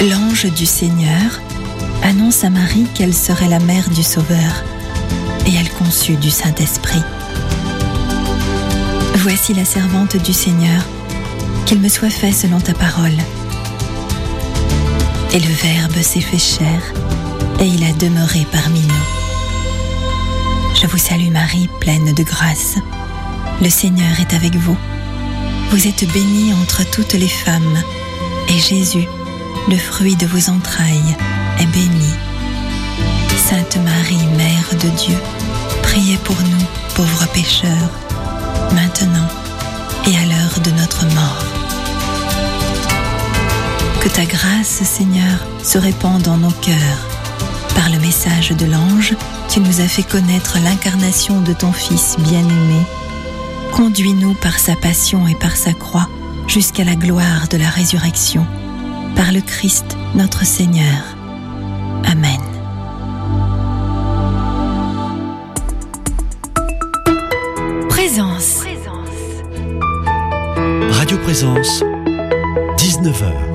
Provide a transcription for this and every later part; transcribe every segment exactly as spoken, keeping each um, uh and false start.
L'ange du Seigneur annonce à Marie qu'elle serait la mère du Sauveur, et elle conçut du Saint-Esprit. Voici la servante du Seigneur, qu'il me soit fait selon ta parole. Et le Verbe s'est fait chair, et il a demeuré parmi nous. Je vous salue Marie, pleine de grâce. Le Seigneur est avec vous. Vous êtes bénie entre toutes les femmes, et Jésus, le fruit de vos entrailles, est béni. Sainte Marie, Mère de Dieu, priez pour nous, pauvres pécheurs, maintenant et à l'heure de notre mort. Que ta grâce, Seigneur, se répande dans nos cœurs. Par le message de l'ange, tu nous as fait connaître l'incarnation de ton Fils bien-aimé. Conduis-nous par sa passion et par sa croix jusqu'à la gloire de la résurrection. Par le Christ, notre Seigneur. Amen. Présence. Radio Présence, dix-neuf heures.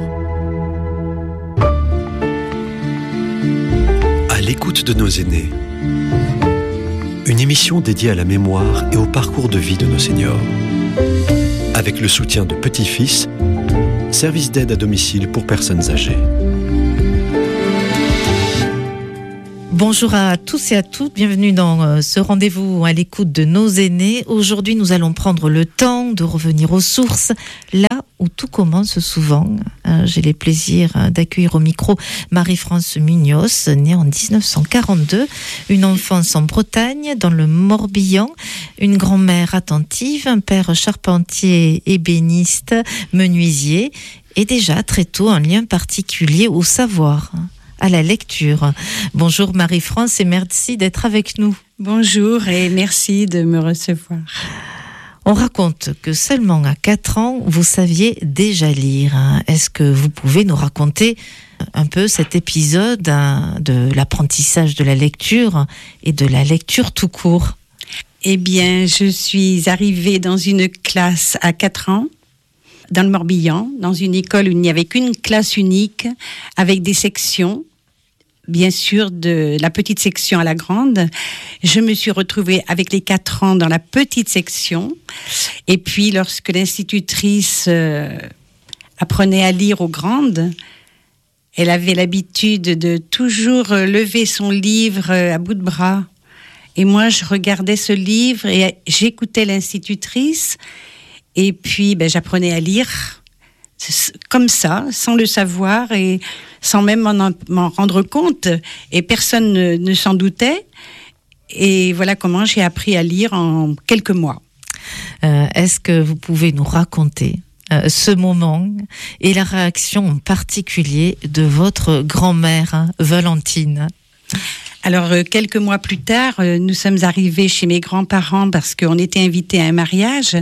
À l'écoute de nos aînés. Une émission dédiée à la mémoire et au parcours de vie de nos seniors. Avec le soutien de Petit-Fils, service d'aide à domicile pour personnes âgées. Bonjour à tous et à toutes, bienvenue dans ce rendez-vous à l'écoute de nos aînés. Aujourd'hui, nous allons prendre le temps de revenir aux sources, là où tout commence souvent. J'ai les plaisirs d'accueillir au micro Marie-France Munoz, née en dix-neuf cent quarante-deux, une enfance en Bretagne, dans le Morbihan, une grand-mère attentive, un père charpentier, ébéniste, menuisier, et déjà très tôt un lien particulier au savoir, à la lecture. Bonjour Marie-France et merci d'être avec nous. Bonjour et merci de me recevoir. On raconte que seulement à quatre ans, vous saviez déjà lire. Est-ce que vous pouvez nous raconter un peu cet épisode de l'apprentissage de la lecture et de la lecture tout court ? Eh bien, je suis arrivée dans une classe à quatre ans, dans le Morbihan, dans une école où il n'y avait qu'une classe unique, avec des sections, bien sûr, de la petite section à la grande. Je me suis retrouvée avec les quatre ans dans la petite section. Et puis, lorsque l'institutrice euh, apprenait à lire aux grandes, elle avait l'habitude de toujours lever son livre à bout de bras. Et moi, je regardais ce livre et j'écoutais l'institutrice. Et puis, ben, j'apprenais à lire comme ça, sans le savoir et sans même m'en, m'en rendre compte. Et personne ne, ne s'en doutait. Et voilà comment j'ai appris à lire en quelques mois. Euh, est-ce que vous pouvez nous raconter euh, ce moment et la réaction en particulier de votre grand-mère, hein, Valentine ? Alors, euh, quelques mois plus tard, euh, nous sommes arrivés chez mes grands-parents parce qu'on était invités à un mariage.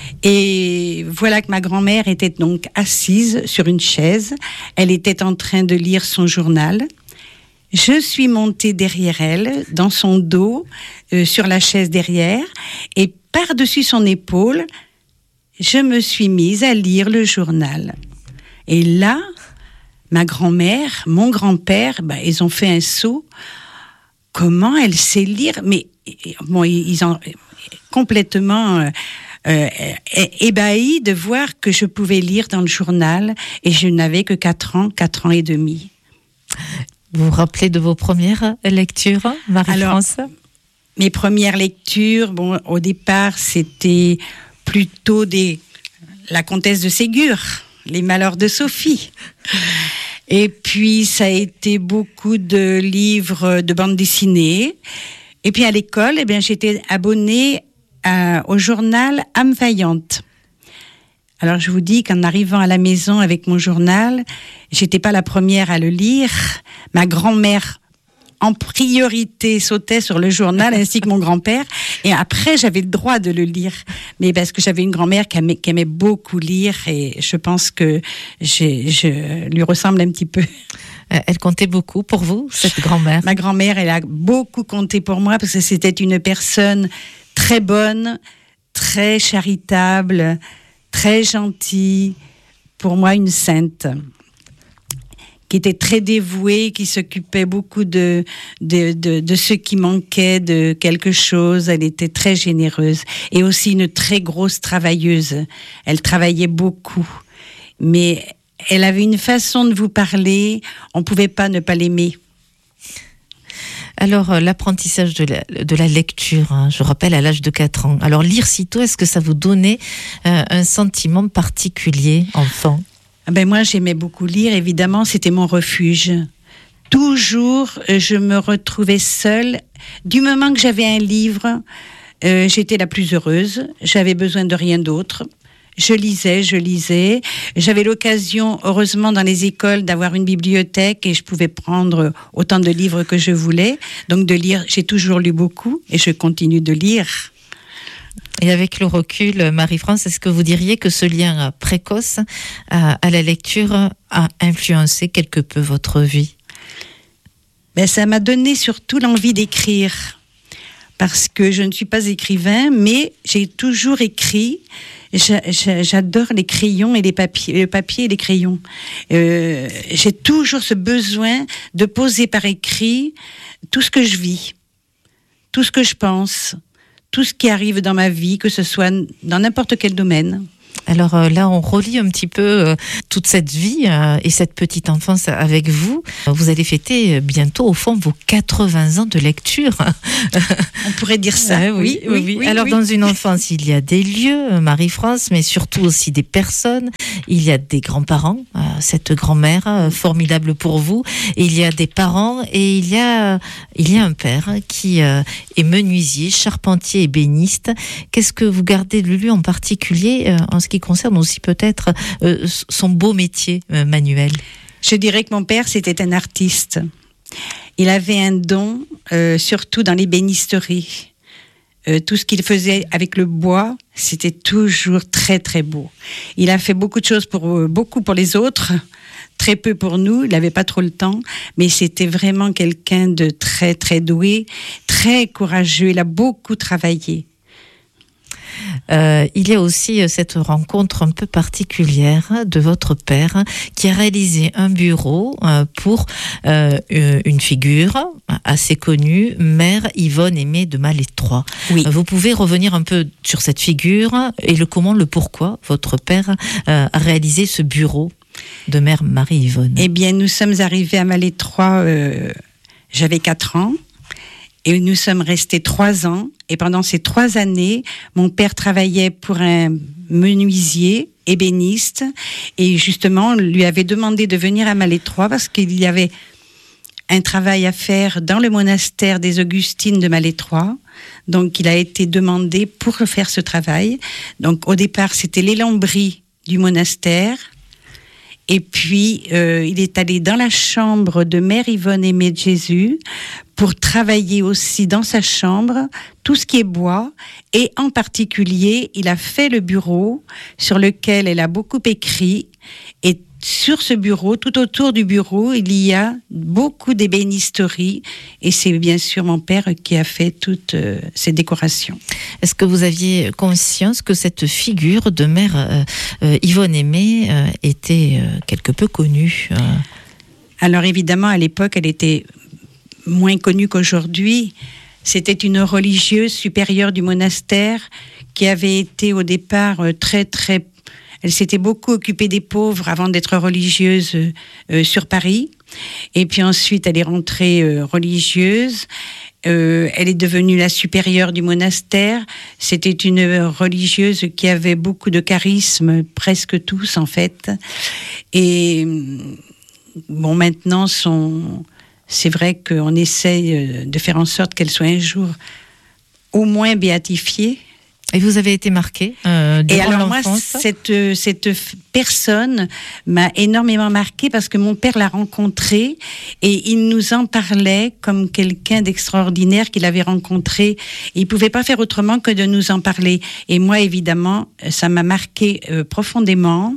Et voilà que ma grand-mère était donc assise sur une chaise. Elle était en train de lire son journal. Je suis montée derrière elle, dans son dos, euh, sur la chaise derrière. Et par-dessus son épaule, je me suis mise à lire le journal. Et là, ma grand-mère, mon grand-père, bah, ils ont fait un saut. Comment elle sait lire ? Mais bon, ils ont complètement euh, euh, ébahis de voir que je pouvais lire dans le journal et je n'avais que quatre ans, quatre ans et demi. Vous vous rappelez de vos premières lectures, Marie-France ? Alors, mes premières lectures, bon, au départ, c'était plutôt des La Comtesse de Ségur, Les Malheurs de Sophie. Et puis, ça a été beaucoup de livres de bande dessinée. Et puis, à l'école, eh bien, j'étais abonnée à, au journal Âme Vaillante. Alors, je vous dis qu'en arrivant à la maison avec mon journal, j'étais pas la première à le lire. Ma grand-mère, en priorité, sautait sur le journal, ainsi que mon grand-père. Et après, j'avais le droit de le lire. Mais parce que j'avais une grand-mère qui aimait, qui aimait beaucoup lire et je pense que j'ai, je lui ressemble un petit peu. Elle comptait beaucoup pour vous, cette grand-mère ? Ma grand-mère, elle a beaucoup compté pour moi parce que c'était une personne très bonne, très charitable, très gentille. Pour moi, une sainte. qui était très dévouée, qui s'occupait beaucoup de, de, de, de ceux qui manquaient de quelque chose. Elle était très généreuse et aussi une très grosse travailleuse. Elle travaillait beaucoup, mais elle avait une façon de vous parler, on ne pouvait pas ne pas l'aimer. Alors, euh, l'apprentissage de la, de la lecture, hein, je rappelle, à l'âge de quatre ans. Alors, lire si tôt, est-ce que ça vous donnait euh, un sentiment particulier, enfant ? Ben moi, j'aimais beaucoup lire, évidemment, c'était mon refuge. Toujours, je me retrouvais seule. Du moment que j'avais un livre, euh, j'étais la plus heureuse. J'avais besoin de rien d'autre. Je lisais, je lisais. J'avais l'occasion, heureusement, dans les écoles, d'avoir une bibliothèque et je pouvais prendre autant de livres que je voulais. Donc, de lire, j'ai toujours lu beaucoup et je continue de lire. Et avec le recul, Marie-France, est-ce que vous diriez que ce lien précoce à, à la lecture a influencé quelque peu votre vie ? Ben, ça m'a donné surtout l'envie d'écrire. Parce que je ne suis pas écrivain, mais j'ai toujours écrit. J'adore les crayons et les papiers, le papier et les crayons. Euh, j'ai toujours ce besoin de poser par écrit tout ce que je vis, tout ce que je pense, tout ce qui arrive dans ma vie, que ce soit dans n'importe quel domaine. Alors euh, là, on relie un petit peu euh, toute cette vie euh, et cette petite enfance avec vous. Vous allez fêter bientôt, au fond, vos quatre-vingts ans de lecture. On pourrait dire ça. Ah, oui, oui, oui, oui. Alors, oui. Dans une enfance, il y a des lieux, Marie-France, mais surtout aussi des personnes. Il y a des grands-parents, euh, cette grand-mère euh, formidable pour vous. Et il y a des parents et il y a, il y a un père qui euh, est menuisier, charpentier, ébéniste. Qu'est-ce que vous gardez de lui en particulier euh, en ce qui concerne aussi peut-être euh, son beau métier euh, manuel? Je dirais que mon père, c'était un artiste. Il avait un don, euh, surtout dans l'ébénisterie. Euh, tout ce qu'il faisait avec le bois, c'était toujours très très beau. Il a fait beaucoup de choses pour euh, beaucoup pour les autres, très peu pour nous. Il n'avait pas trop le temps, mais c'était vraiment quelqu'un de très très doué, très courageux. Il a beaucoup travaillé. Euh, il y a aussi cette rencontre un peu particulière de votre père qui a réalisé un bureau euh, pour euh, une figure assez connue, Mère Yvonne Aimée de Malétroit. Oui. Vous pouvez revenir un peu sur cette figure et le comment, le pourquoi votre père euh, a réalisé ce bureau de Mère Marie-Yvonne? Eh bien, nous sommes arrivés à Malétroit, euh, j'avais quatre ans. Et nous sommes restés trois ans. Et pendant ces trois années, mon père travaillait pour un menuisier, ébéniste. Et justement, on lui avait demandé de venir à Malétroit parce qu'il y avait un travail à faire dans le monastère des Augustines de Malétroit. Donc, il a été demandé pour faire ce travail. Donc, au départ, c'était les lambris du monastère. Et puis, euh, il est allé dans la chambre de Mère Yvonne Aimée de Jésus pour travailler aussi dans sa chambre tout ce qui est bois. Et en particulier, il a fait le bureau sur lequel elle a beaucoup écrit. Et sur ce bureau, tout autour du bureau, il y a beaucoup d'ébénisterie. Et c'est bien sûr mon père qui a fait toutes euh, ces décorations. Est-ce que vous aviez conscience que cette figure de Mère euh, euh, Yvonne Aimée euh, était euh, quelque peu connue euh... Alors évidemment, à l'époque, elle était moins connue qu'aujourd'hui. C'était une religieuse supérieure du monastère qui avait été au départ euh, très très... Elle s'était beaucoup occupée des pauvres avant d'être religieuse euh, sur Paris. Et puis ensuite, elle est rentrée euh, religieuse. Euh, elle est devenue la supérieure du monastère. C'était une religieuse qui avait beaucoup de charisme, presque tous en fait. Et bon, maintenant, son... c'est vrai qu'on essaye de faire en sorte qu'elle soit un jour au moins béatifiée. Et vous avez été marquée euh, durant Et alors l'enfance. moi, cette, cette personne m'a énormément marquée parce que mon père l'a rencontrée et il nous en parlait comme quelqu'un d'extraordinaire qu'il avait rencontré. Et il pouvait pas faire autrement que de nous en parler. Et moi, évidemment, ça m'a marquée euh, profondément.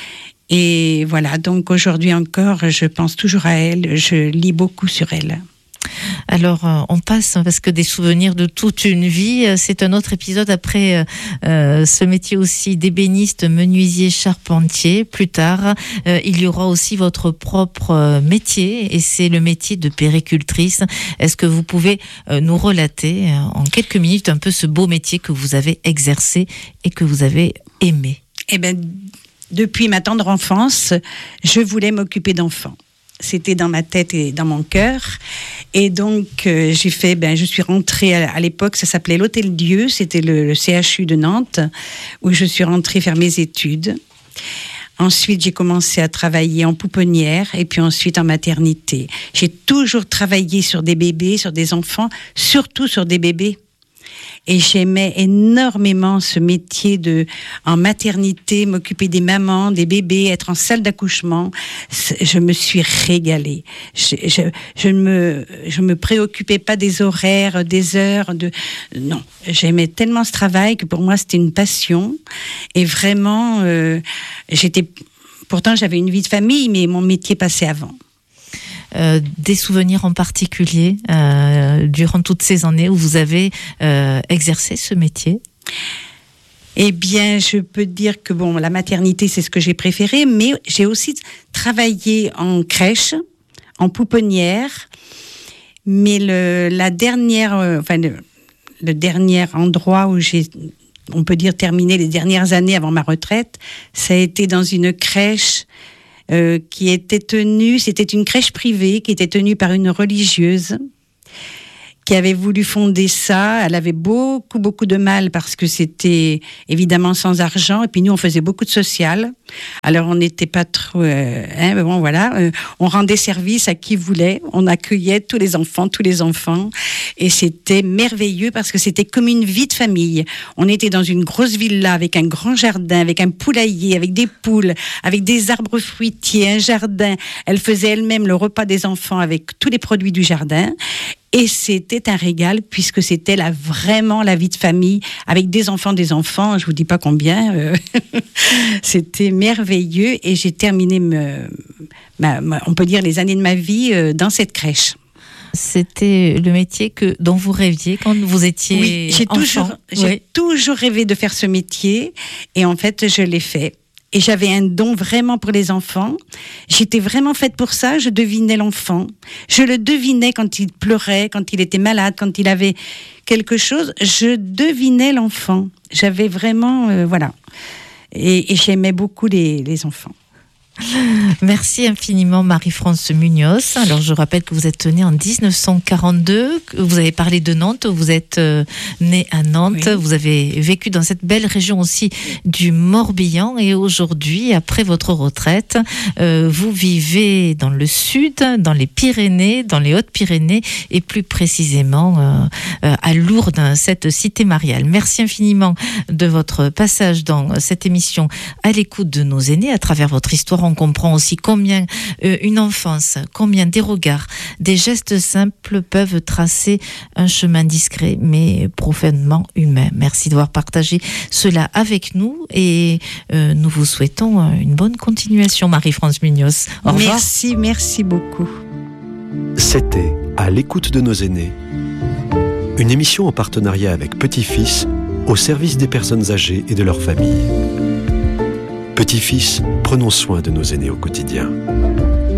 Et voilà, donc aujourd'hui encore, je pense toujours à elle, je lis beaucoup sur elle. Alors, euh, on passe, parce que des souvenirs de toute une vie, euh, c'est un autre épisode après euh, ce métier aussi d'ébéniste, menuisier, charpentier. Plus tard, euh, il y aura aussi votre propre euh, métier, et c'est le métier de péricultrice. Est-ce que vous pouvez euh, nous relater euh, en quelques minutes un peu ce beau métier que vous avez exercé et que vous avez aimé? Eh bien, depuis ma tendre enfance, je voulais m'occuper d'enfants. C'était dans ma tête et dans mon cœur. Et donc, euh, j'ai fait, ben, je suis rentrée à, à l'époque, ça s'appelait l'Hôtel-Dieu, c'était le, le C H U de Nantes, où je suis rentrée faire mes études. Ensuite, j'ai commencé à travailler en pouponnière et puis ensuite en maternité. J'ai toujours travaillé sur des bébés, sur des enfants, surtout sur des bébés. Et j'aimais énormément ce métier de, en maternité, m'occuper des mamans, des bébés, être en salle d'accouchement. Je me suis régalée. Je, je, je ne me, je me préoccupais pas des horaires, des heures. De, non, j'aimais tellement ce travail que pour moi c'était une passion. Et vraiment, euh, j'étais. Pourtant, j'avais une vie de famille, mais mon métier passait avant. Euh, des souvenirs en particulier euh, durant toutes ces années où vous avez euh, exercé ce métier? Eh bien, je peux dire que bon, la maternité, c'est ce que j'ai préféré, mais j'ai aussi travaillé en crèche, en pouponnière, mais le, la dernière, euh, enfin, le, le dernier endroit où j'ai, on peut dire, terminé les dernières années avant ma retraite, ça a été dans une crèche Euh, qui était tenue, c'était une crèche privée qui était tenue par une religieuse qui avait voulu fonder ça. Elle avait beaucoup, beaucoup de mal parce que c'était évidemment sans argent. Et puis nous, on faisait beaucoup de social. Alors, on n'était pas trop... Euh, hein, mais bon, voilà. Euh, on rendait service à qui voulait. On accueillait tous les enfants, tous les enfants. Et c'était merveilleux parce que c'était comme une vie de famille. On était dans une grosse villa avec un grand jardin, avec un poulailler, avec des poules, avec des arbres fruitiers, un jardin. Elle faisait elle-même le repas des enfants avec tous les produits du jardin. Et c'était un régal puisque c'était la, vraiment la vie de famille avec des enfants, des enfants, je vous dis pas combien. Euh, c'était merveilleux et j'ai terminé, me, ma, ma, on peut dire, les années de ma vie euh, dans cette crèche. C'était le métier que, dont vous rêviez quand vous étiez oui, j'ai enfant. Toujours, j'ai oui. toujours rêvé de faire ce métier et en fait, je l'ai fait. Et j'avais un don vraiment pour les enfants. J'étais vraiment faite pour ça. Je devinais l'enfant. Je le devinais quand il pleurait, quand il était malade, quand il avait quelque chose. Je devinais l'enfant. J'avais vraiment... Euh, voilà. Et, et j'aimais beaucoup les, les enfants. Merci infiniment Marie-France Munoz. Alors je rappelle que vous êtes née en dix-neuf cent quarante-deux, que vous avez parlé de Nantes, vous êtes euh, née à Nantes, oui. Vous avez vécu dans cette belle région aussi du Morbihan et aujourd'hui, après votre retraite, euh, vous vivez dans le sud, dans les Pyrénées, dans les Hautes-Pyrénées et plus précisément euh, euh, à Lourdes, cette cité mariale. Merci infiniment de votre passage dans cette émission à l'écoute de nos aînés à travers votre histoire. On comprend aussi combien euh, une enfance, combien des regards, des gestes simples peuvent tracer un chemin discret mais profondément humain. Merci d'avoir partagé cela avec nous et euh, nous vous souhaitons une bonne continuation, Marie-France Munoz. Au revoir. Merci, merci beaucoup. C'était À l'écoute de nos aînés, une émission en partenariat avec Petit-Fils au service des personnes âgées et de leurs familles. Petit-Fils, prenons soin de nos aînés au quotidien.